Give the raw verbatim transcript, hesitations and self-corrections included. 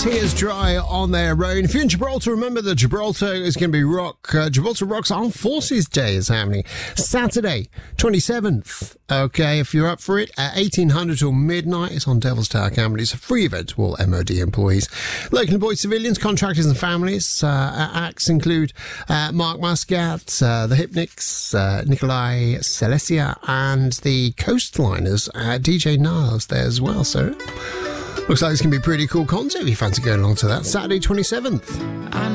Tears Dry on their own. If you're in Gibraltar, remember that Gibraltar is going to be rock. Uh, Gibraltar Rock's Armed Forces Day is happening Saturday, twenty-seventh. Okay, if you're up for it, at eighteen hundred till midnight, it's on Devil's Tower, Camberley. It's a free event to all M O D employees, local employed civilians, contractors and families. Uh, acts include uh, Mark Muscat, uh, the Hypnics, uh, Nikolai Celestia, and the Coastliners. Uh, D J Niles there as well, so looks like it's going to be a pretty cool concert if you fancy going along to that. Saturday twenty-seventh. I